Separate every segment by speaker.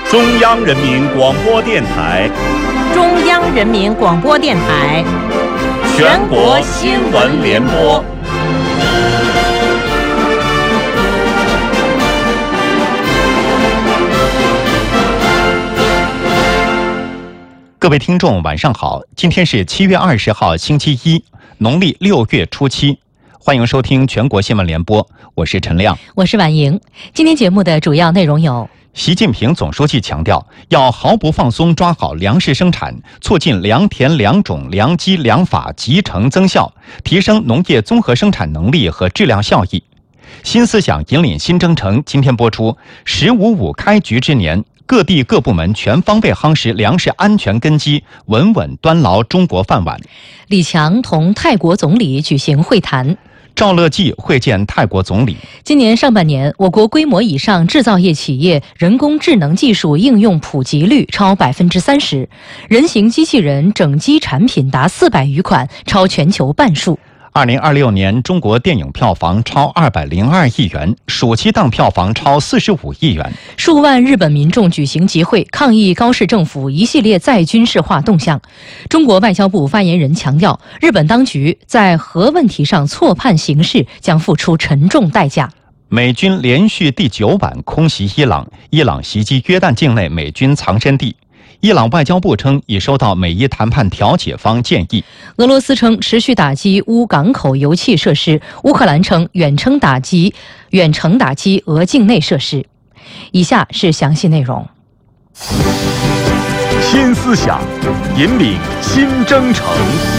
Speaker 1: 中央人民广播电台，
Speaker 2: 中央人民广播电台，
Speaker 1: 全国新闻联播。
Speaker 3: 各位听众，晚上好！今天是7月20号，星期一，农历6月初7。欢迎收听全国新闻联播，我是陈亮，
Speaker 2: 我是婉莹。今天节目的主要内容有：
Speaker 3: 习近平总书记强调，要毫不放松抓好粮食生产，促进良田良种良机良法集成增效，提升农业综合生产能力和质量效益。新思想引领新征程今天播出，“15.5”开局之年，各地各部门全方位夯实粮食安全根基，稳稳端牢中国饭碗。
Speaker 2: 李强同泰国总理举行会谈。
Speaker 3: 赵乐际会见泰国总理。
Speaker 2: 今年上半年，我国规模以上制造业企业人工智能技术应用普及率超30%，人形机器人整机产品达400余款，超全球半数。
Speaker 3: 2026年中国电影票房超202亿元，暑期档票房超45亿元。
Speaker 2: 数万日本民众举行集会，抗议高市政府一系列再军事化动向。中国外交部发言人强调，日本当局在核问题上错判形势，将付出沉重代价。
Speaker 3: 美军连续第9晚空袭伊朗，伊朗袭击约旦境内美军藏身地。伊朗外交部称已收到美伊谈判调解方建议。
Speaker 2: 俄罗斯称持续打击乌港口油气设施，乌克兰称远程打击俄境内设施。以下是详细内容。
Speaker 1: 新思想引领新征程。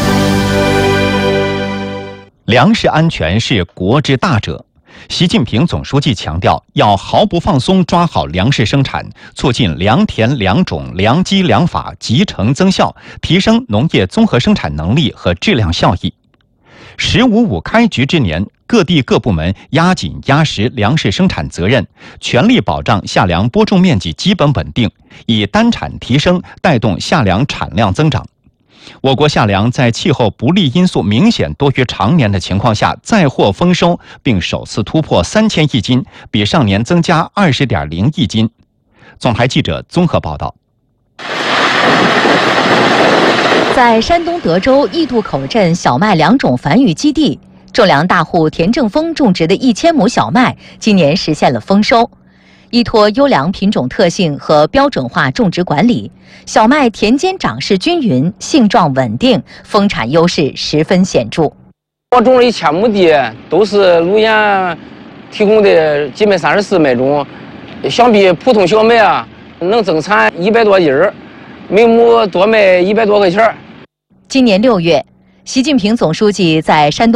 Speaker 3: 粮食安全是国之大者。习近平总书记强调，要毫不放松抓好粮食生产，促进良田良种良机良法集成增效，提升农业综合生产能力和质量效益。“15.5”开局之年，各地各部门压紧压实粮食生产责任，全力保障夏粮播种面积基本稳定，以单产提升带动夏粮产量增长。我国夏粮在气候不利因素明显多于常年的情况下再获丰收，并首次突破3000亿斤，比上年增加20.0亿斤。总台记者综合报道。
Speaker 4: 在山东德州义渡口镇小麦良种繁育基地，种粮大户田正峰种植的1000亩小麦，今年实现了丰收。依托优良品种特性和标准化种植管理，小麦田间长势均匀，性状稳定，丰产优势十分显著。
Speaker 5: 我种了1000亩地，都是路演提供的基本34麦种，相比普通小麦能增产100多斤，每亩多卖100多块钱。
Speaker 4: 今年6月，习近平总书记在山东